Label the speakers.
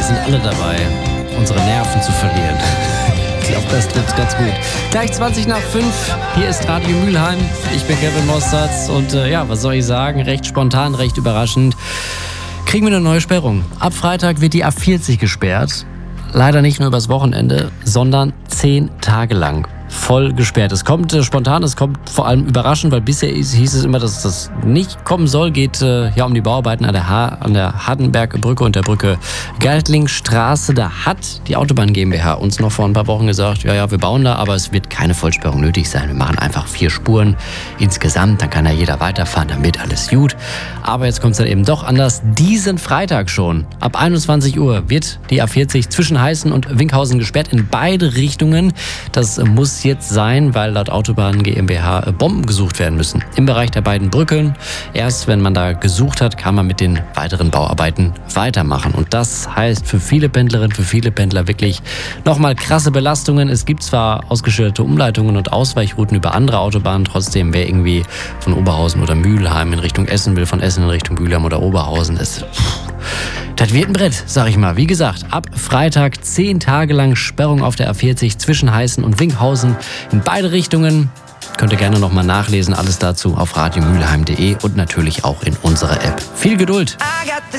Speaker 1: sind alle dabei, unsere Nerven zu verlieren. Ich glaube, das trifft's ganz gut. Gleich 5:20. Hier ist Radio Mülheim. Ich bin Kevin Mosterz und was soll ich sagen? Recht spontan, recht überraschend. Kriegen wir eine neue Sperrung. Ab Freitag wird die A40 gesperrt. Leider nicht nur übers Wochenende, sondern 10 Tage lang. Voll gesperrt. Es kommt spontan, es kommt vor allem überraschend, weil bisher hieß es immer, dass das nicht kommen soll. Geht um die Bauarbeiten an der Hardenbergbrücke und der Brücke Geldlingstraße. Da hat die Autobahn GmbH uns noch vor ein paar Wochen gesagt, ja, wir bauen da, aber es wird keine Vollsperrung nötig sein. Wir machen einfach 4 Spuren insgesamt, dann kann ja jeder weiterfahren, dann wird alles gut. Aber jetzt kommt es dann eben doch anders. Diesen Freitag schon, ab 21 Uhr, wird die A40 zwischen Heißen und Winkhausen gesperrt in beide Richtungen. Das muss jetzt sein, weil laut Autobahn GmbH Bomben gesucht werden müssen im Bereich der beiden Brücken. Erst wenn man da gesucht hat, kann man mit den weiteren Bauarbeiten weitermachen. Und das heißt für viele Pendlerinnen, für viele Pendler wirklich nochmal krasse Belastungen. Es gibt zwar ausgeschilderte Umleitungen und Ausweichrouten über andere Autobahnen, trotzdem wer irgendwie von Oberhausen oder Mülheim in Richtung Essen will, von Essen in Richtung Mülheim oder Oberhausen, das wird ein Brett, sag ich mal. Wie gesagt, ab Freitag 10 Tage lang Sperrung auf der A40 zwischen Heißen und Winkhausen in beide Richtungen. Könnt ihr gerne nochmal nachlesen, alles dazu auf radiomülheim.de und natürlich auch in unserer App. Viel Geduld!